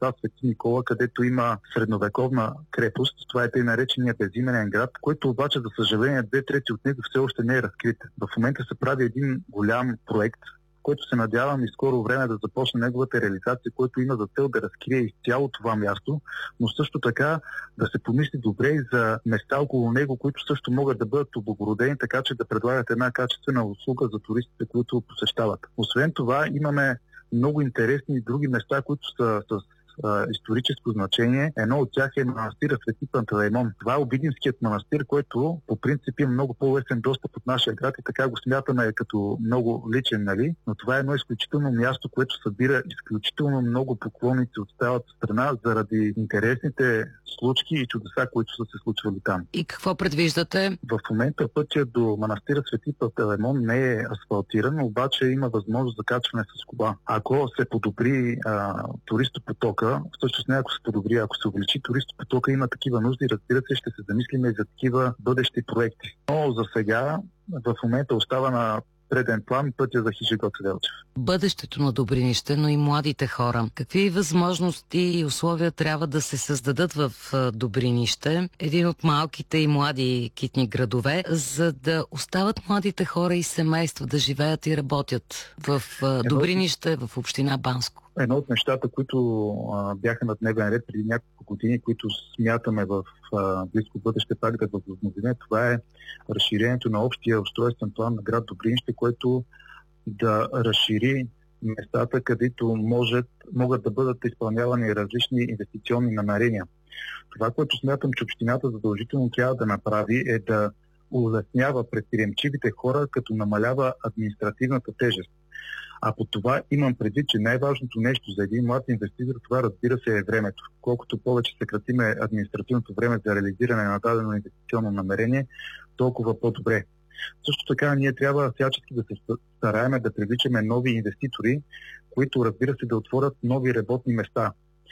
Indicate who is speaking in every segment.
Speaker 1: места Свети Никола, където има средновековна крепост. Това е тъй наречения безименен град, който обаче, за съжаление, 2/3 от него все още не е разкрит. В момента се прави един голям проект, който се надявам и скоро време да започне неговата реализация, който има за цел да разкрие изцяло това място, но също така да се помисли добре и за места около него, които също могат да бъдат облагородени, така че да предлагат една качествена услуга за туристите, които посещават. Освен това, имаме много интересни други места, които са с историческо значение. Едно от тях е манастира Свети Пантелеймон. Това е Обидинският манастир, който по принцип има много по-лесен достъп от нашия град и така го смятаме като много личен, нали? Но това е едно изключително място, което събира изключително много поклонници от цялата страна заради интересните случки и чудеса, които са се случвали там.
Speaker 2: И какво предвиждате?
Speaker 1: В момента пътя до манастира Свети Пантелеймон не е асфалтиран, обаче има възможност за качване с кола. Ако се подобри туристопотока, всъщност не ако се подобри, ако се увеличи туристопотока, има такива нужди, разбира се, ще се замислиме и за такива бъдещи проекти. Но за сега, в момента остава на преден план пътя за хижи Гоце Делчев.
Speaker 2: Бъдещето на Добринище, но и младите хора. Какви възможности и условия трябва да се създадат в Добринище, един от малките и млади китни градове, за да остават младите хора и семейства да живеят и работят в Добринище, в община Банско?
Speaker 1: Едно от нещата, които бяха на дневен ред преди няколко години, които смятаме в близко бъдеще пак да възобновим, това е разширението на общия устройствен план на град Добринище, който да разшири местата, където могат да бъдат изпълнявани различни инвестиционни намерения. Това, което смятам, че общината задължително трябва да направи, е да улеснява предприемчивите хора, като намалява административната тежест. А по това имам предвид, че най-важното нещо за един млад инвеститор, това разбира се е времето. Колкото повече съкратиме административното време за реализиране на дадено инвестиционно намерение, толкова по-добре. Също така ние трябва всячески да се стараем да привличаме нови инвеститори, които, разбира се, да отворят нови работни места.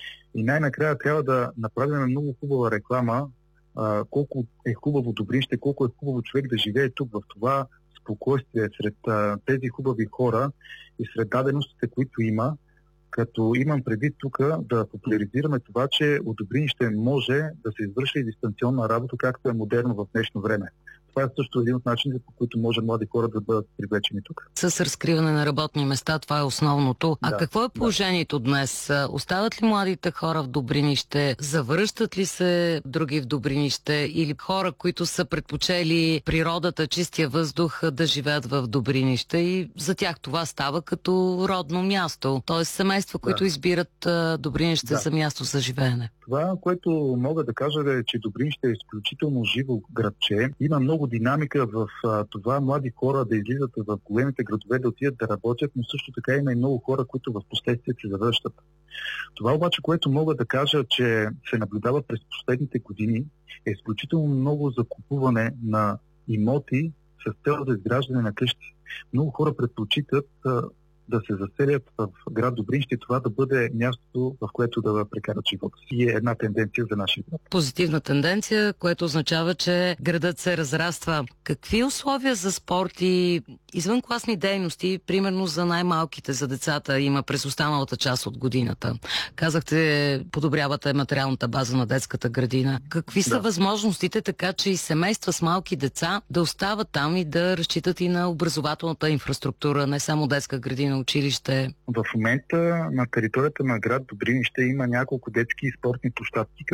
Speaker 1: И най-накрая трябва да направим много хубава реклама, колко е хубаво Добринище, колко е хубаво човек да живее тук в това спокойствие сред тези хубави хора и сред даденостите, които има, като имам предвид тук да популяризираме това, че от Добринище може да се извърши и дистанционна работа, както е модерно в днешно време. Това е също един от начините, по които може млади хора да бъдат привлечени тук.
Speaker 2: С разкриване на работни места, това е основното. А какво е положението днес? Остават ли младите хора в Добринище? Завръщат ли се други в Добринище? Или хора, които са предпочели природата, чистия въздух, да живеят в Добринище и за тях това става като родно място? Тоест семейства, които избират Добринище за място за живеене.
Speaker 1: Това, което мога да кажа е, че Добринище е изключително живо градче. Има много динамика в това млади хора да излизат в големите градове, да отидат да работят, но също така има и много хора, които в последствие се завръщат. Това обаче, което мога да кажа, че се наблюдава през последните години, е изключително много закупуване на имоти с цел за изграждане на къщи. Много хора предпочитат да се заселят в град Добринище и това да бъде мястото, в което да прекарат живота си. И е една тенденция за нашия град.
Speaker 2: Позитивна тенденция, което означава, че градът се разраства. Какви условия за спорт и извънкласни дейности, примерно за най-малките, за децата, има през останалата част от годината? Казахте, подобрявате материалната база на детската градина. Какви са възможностите, така че и семейства с малки деца да остават там и да разчитат и на образователната инфраструктура, не само детска градина, училище?
Speaker 1: В момента на територията на град Добринище има няколко детски и спортни площадки,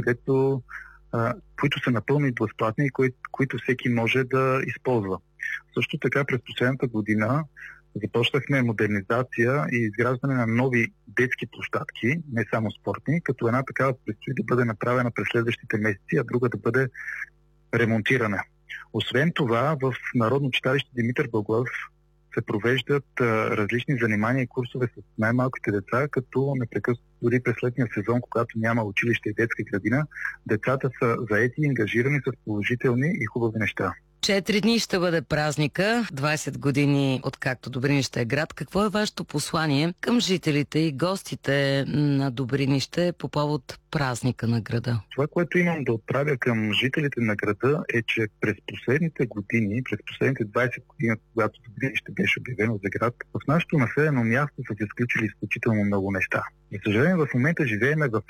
Speaker 1: които са напълно безплатни и които всеки може да използва. Също така през последната година започнахме модернизация и изграждане на нови детски площадки, не само спортни, като една такава предстои да бъде направена през следващите месеци, а друга да бъде ремонтирана. Освен това, в Народно читалище Димитър Благоев се провеждат различни занимания и курсове с най-малките деца, като непрекъснато дори през летния сезон, когато няма училище и детска градина, децата са заети и ангажирани с положителни и хубави неща.
Speaker 2: 4 дни ще бъде празника, 20 години откакто Добринище е град. Какво е вашето послание към жителите и гостите на Добринище по повод празника на града?
Speaker 1: Това, което имам да отправя към жителите на града е, че през последните години, през последните 20 години, когато Добринище беше обявено за град, в нашето населено място са се изключили изключително много неща. За съжаление, в момента живеем в